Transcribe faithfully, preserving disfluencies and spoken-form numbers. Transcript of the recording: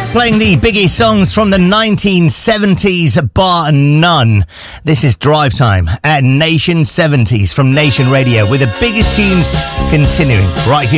Playing the biggest songs from the nineteen seventies, bar none. This is Drive Time at Nation seventies from Nation Radio, with the biggest tunes continuing right here.